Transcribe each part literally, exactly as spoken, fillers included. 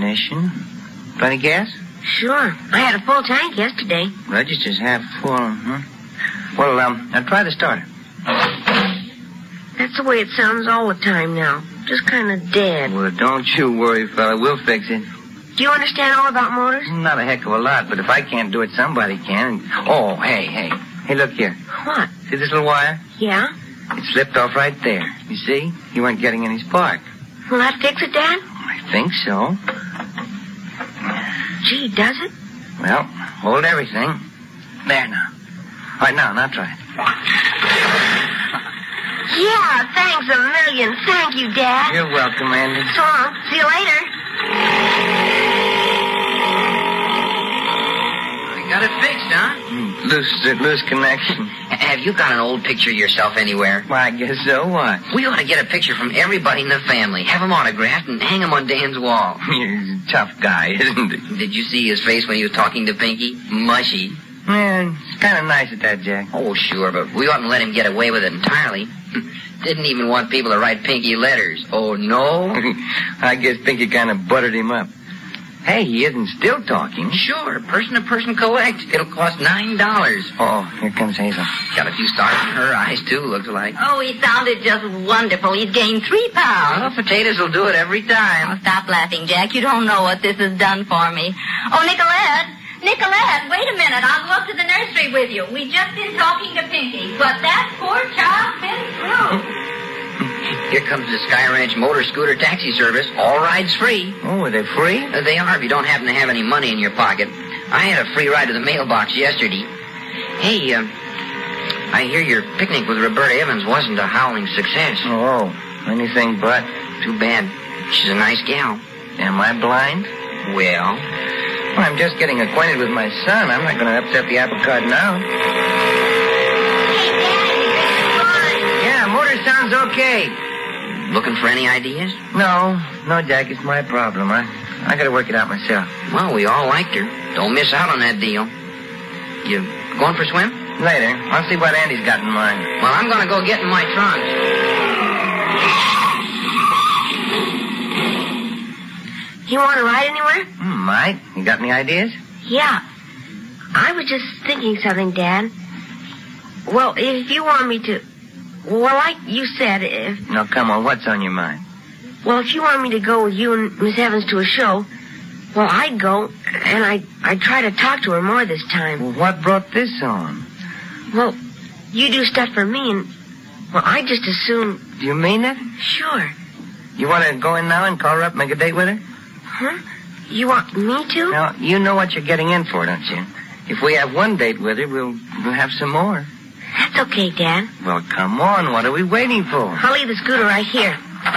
ignition. Plenty gas? Sure. I had a full tank yesterday. Register's half full, huh? Well, um, I'll try the starter. That's the way it sounds all the time now. Just kind of dead. Well, don't you worry, fella. We'll fix it. Do you understand all about motors? Not a heck of a lot, but if I can't do it, somebody can. Oh, hey, hey. Hey, look here. What? See this little wire? Yeah? It slipped off right there. You see? He weren't getting any spark. Will that fix it, Dad? I think so. Gee, does it? Well, hold everything. There now. All right, now, now try it. Yeah, thanks a million. Thank you, Dad. You're welcome, Andy. So long. See you later. You got it fixed, huh? Mm, loose, loose connection. Have you got an old picture of yourself anywhere? Well, I guess so. What? We ought to get a picture from everybody in the family, have them autographed, and hang them on Dan's wall. He's a tough guy, isn't he? Did you see his face when he was talking to Pinky? Mushy. Yeah, it's kind of nice at that, Jack. Oh, sure, but we oughtn't let him get away with it entirely. Didn't even want people to write Pinky letters. Oh, no? I guess Pinky kind of buttered him up. Hey, he isn't still talking. Sure, person-to-person collect. It'll cost nine dollars. Oh, here comes Hazel. Got a few stars in her eyes, too, looks like. Oh, he sounded just wonderful. He's gained three pounds. Well, potatoes will do it every time. Oh, stop laughing, Jack. You don't know what this has done for me. Oh, Nicolette. Nicolette, wait a minute. I'll go up to the nursery with you. We just been talking to Pinky, but that poor child's been through. Here comes the Sky Ranch motor scooter taxi service. All rides free. Oh, are they free? Uh, they are if you don't happen to have any money in your pocket. I had a free ride to the mailbox yesterday. Hey, uh, I hear your picnic with Roberta Evans wasn't a howling success. Oh, anything but. Too bad. She's a nice gal. Am I blind? Well... Well, I'm just getting acquainted with my son. I'm not going to upset the apple cart now. Hey, Dad, Yeah, motor sounds okay. Looking for any ideas? No, no, Jack, it's my problem. I, I got to work it out myself. Well, we all liked her. Don't miss out on that deal. You going for a swim? Later. I'll see what Andy's got in mind. Well, I'm going to go get in my trunk. You want to ride anywhere? Hmm, might. You got any ideas? Yeah. I was just thinking something, Dad. Well, if you want me to... Well, like you said, if... No, come on. What's on your mind? Well, if you want me to go with you and Miss Evans to a show, well, I'd go, and I'd, I'd try to talk to her more this time. Well, what brought this on? Well, you do stuff for me, and... Well, I just as soon... Do you mean it? Sure. You want to go in now and call her up and make a date with her? Huh? You want me to? Now, you know what you're getting in for, don't you? If we have one date with her, we'll, we'll have some more. That's okay, Dad. Well, come on. What are we waiting for? I'll leave the scooter right here.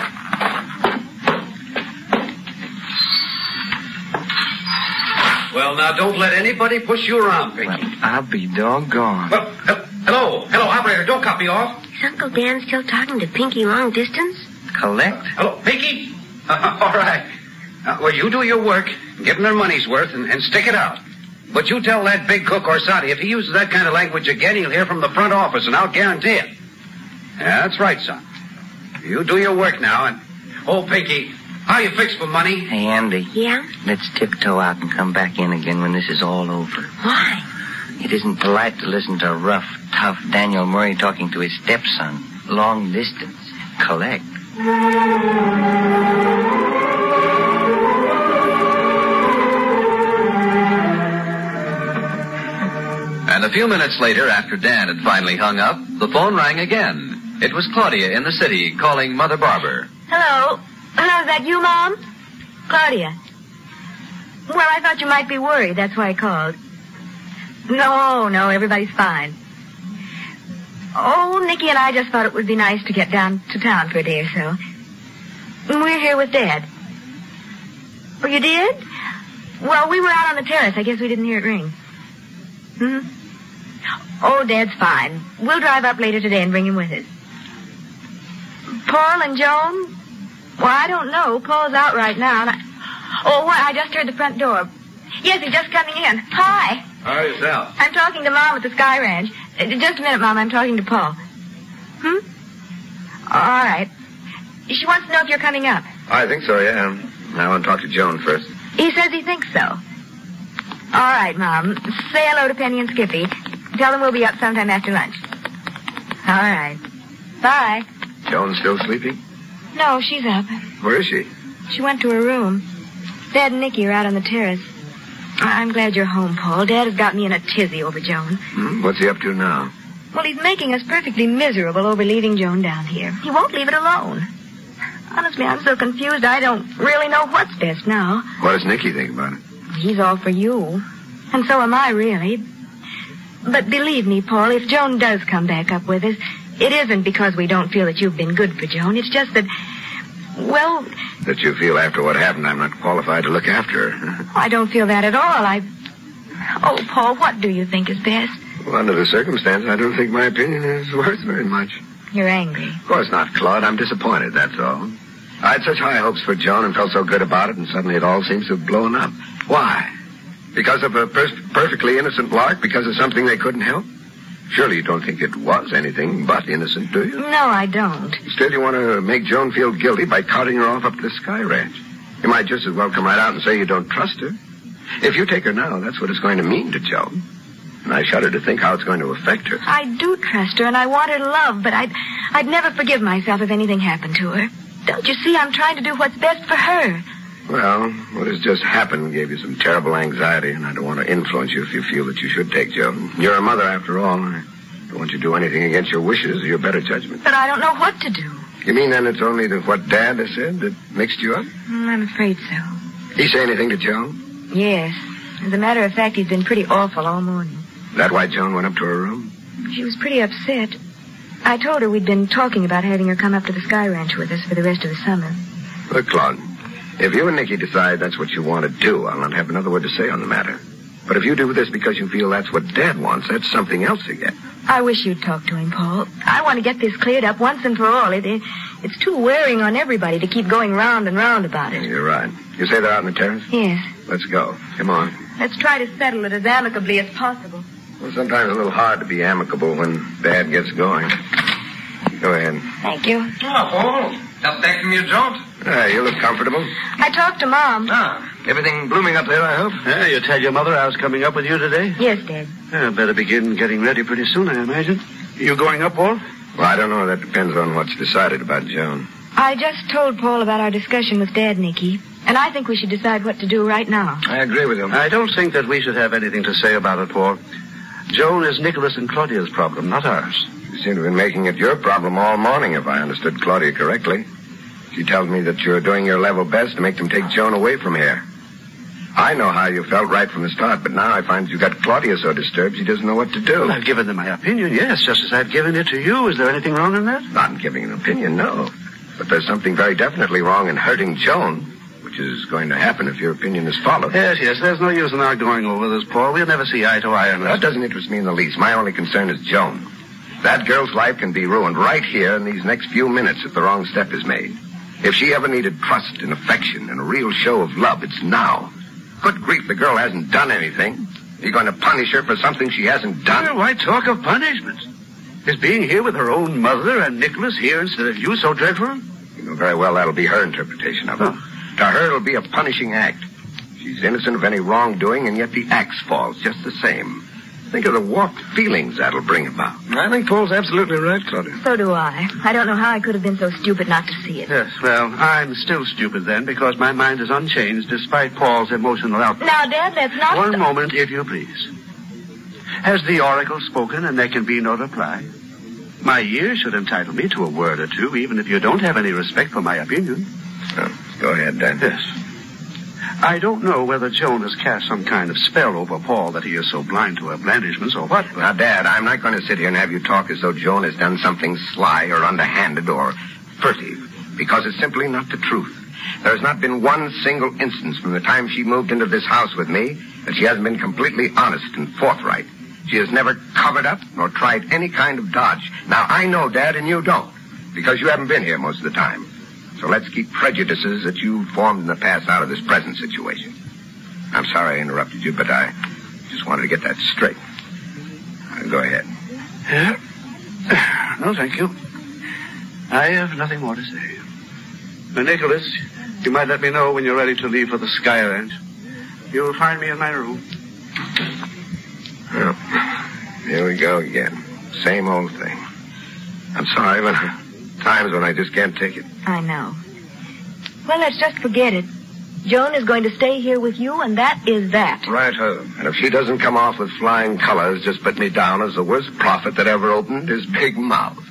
Well, now, don't let anybody push you around, Pinky. Well, I'll be doggone. Well, uh, hello. Hello, operator. Don't cut me off. Is Uncle Dan still talking to Pinky long distance? Collect? Hello, Pinky? Uh, all right. Uh, well, you do your work, give them their money's worth, and, and stick it out. But you tell that big cook Orsatti, if he uses that kind of language again, he'll hear from the front office, and I'll guarantee it. Yeah, that's right, son. You do your work now, and... Oh, Pinky, how you fixed for money? Hey, Andy. Yeah? Let's tiptoe out and come back in again when this is all over. Why? It isn't polite to listen to rough, tough Daniel Murray talking to his stepson. Long distance. Collect. And a few minutes later, after Dan had finally hung up, the phone rang again. It was Claudia in the city calling Mother Barber. Hello. Hello, is that you, Mom? Claudia. Well, I thought you might be worried. That's why I called. No, no, everybody's fine. Oh, Nicky and I just thought it would be nice to get down to town for a day or so. We're here with Dad. Oh, you did? Well, we were out on the terrace. I guess we didn't hear it ring. Hmm? Oh, Dad's fine. We'll drive up later today and bring him with us. Paul and Joan? Well, I don't know. Paul's out right now. And I... Oh, what? I just heard the front door. Yes, he's just coming in. Hi. How yourself? I'm talking to Mom at the Sky Ranch. Uh, just a minute, Mom. I'm talking to Paul. Hmm? All right. She wants to know if you're coming up. I think so, yeah. I want to talk to Joan first. He says he thinks so. All right, Mom. Say hello to Penny and Skippy. Tell them we'll be up sometime after lunch. All right. Bye. Joan's still sleeping? No, she's up. Where is she? She went to her room. Dad and Nicky are out on the terrace. I'm glad you're home, Paul. Dad has got me in a tizzy over Joan. Hmm? What's he up to now? Well, he's making us perfectly miserable over leaving Joan down here. He won't leave it alone. Honestly, I'm so confused I don't really know what's best now. What does Nicky think about it? He's all for you. And so am I, really. But believe me, Paul, if Joan does come back up with us, it isn't because we don't feel that you've been good for Joan. It's just that, well... That you feel after what happened I'm not qualified to look after her. I don't feel that at all. I... Oh, Paul, what do you think is best? Well, under the circumstances, I don't think my opinion is worth very much. You're angry. Of course not, Claude. I'm disappointed, that's all. I had such high hopes for Joan and felt so good about it, and suddenly it all seems to have blown up. Why? Because of a per- perfectly innocent lark? Because of something they couldn't help? Surely you don't think it was anything but innocent, do you? No, I don't. Still, you want to make Joan feel guilty by carting her off up to the Sky Ranch. You might just as well come right out and say you don't trust her. If you take her now, that's what it's going to mean to Joan. And I shudder to think how it's going to affect her. I do trust her, and I want her love, but I'd, I'd never forgive myself if anything happened to her. Don't you see, I'm trying to do what's best for her. Well, what has just happened gave you some terrible anxiety, and I don't want to influence you if you feel that you should take Joan. You're a mother, after all. I don't want you to do anything against your wishes or your better judgment. But I don't know what to do. You mean then it's only the, what Dad has said that mixed you up? Mm, I'm afraid so. He say anything to Joan? Yes. As a matter of fact, he's been pretty awful all morning. Is that why Joan went up to her room? She was pretty upset. I told her we'd been talking about having her come up to the Sky Ranch with us for the rest of the summer. Look, Claude, if you and Nicky decide that's what you want to do, I'll not have another word to say on the matter. But if you do this because you feel that's what Dad wants, that's something else again. I wish you'd talk to him, Paul. I want to get this cleared up once and for all. It, it, it's too wearing on everybody to keep going round and round about it. You're right. You say they're out on the terrace? Yes. Let's go. Come on. Let's try to settle it as amicably as possible. Well, sometimes it's a little hard to be amicable when Dad gets going. Go ahead. Thank you. Oh, Paul. Just back from your jaunt? Ah, you look comfortable. I talked to Mom. Ah, everything blooming up there, I hope? Yeah, you tell your mother I was coming up with you today? Yes, Dad. Yeah, better begin getting ready pretty soon, I imagine. You going up, Paul? Well, I don't know. That depends on what's decided about Joan. I just told Paul about our discussion with Dad, Nicky, and I think we should decide what to do right now. I agree with him. I don't think that we should have anything to say about it, Paul. Joan is Nicholas and Claudia's problem, not ours. You seem to have been making it your problem all morning, if I understood Claudia correctly. She tells me that you're doing your level best to make them take Joan away from here. I know how you felt right from the start, but now I find you got Claudia so disturbed she doesn't know what to do. Well, I've given them my opinion, yes, just as I've given it to you. Is there anything wrong in that? Not in giving an opinion, no. But there's something very definitely wrong in hurting Joan, which is going to happen if your opinion is followed. Yes, yes, there's no use in our going over this, Paul. We'll never see eye to eye on this. That doesn't interest me in the least. My only concern is Joan. That girl's life can be ruined right here in these next few minutes if the wrong step is made. If she ever needed trust and affection and a real show of love, it's now. Good grief, the girl hasn't done anything. You're going to punish her for something she hasn't done? Well, why talk of punishment? Is being here with her own mother and Nicholas here instead of you so dreadful? You know very well that'll be her interpretation of it. Oh. To her, it'll be a punishing act. She's innocent of any wrongdoing, and yet the axe falls just the same. Think of the warped feelings that'll bring about. I think Paul's absolutely right, Claudia. So do I. I don't know how I could have been so stupid not to see it. Yes, well, I'm still stupid then because my mind is unchanged despite Paul's emotional outburst. Now, Dad, that's not... One the... moment, if you please. Has the oracle spoken and there can be no reply? My years should entitle me to a word or two, even if you don't have any respect for my opinion. Oh, go ahead, Dan. Yes. I don't know whether Joan has cast some kind of spell over Paul that he is so blind to her blandishments or what. But... Now, Dad, I'm not going to sit here and have you talk as though Joan has done something sly or underhanded or furtive, because it's simply not the truth. There has not been one single instance from the time she moved into this house with me that she hasn't been completely honest and forthright. She has never covered up nor tried any kind of dodge. Now, I know, Dad, and you don't, because you haven't been here most of the time. So let's keep prejudices that you formed in the past out of this present situation. I'm sorry I interrupted you, but I just wanted to get that straight. Uh, go ahead. Yeah. No, thank you. I have nothing more to say. Now, Nicholas, You might let me know when you're ready to leave for the Sky Ranch. You'll find me in my room. Well, here we go again. Same old thing. I'm sorry, but times when I just can't take it. I know. Well, let's just forget it. Joan is going to stay here with you, and that is that. Right, her. And if she doesn't come off with flying colors, just put me down as the worst prophet that ever opened his big mouth.